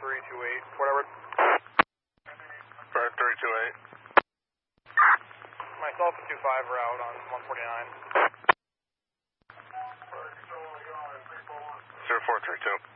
5328, whatever. 5328. Myself and 25 are out on 149. 0432.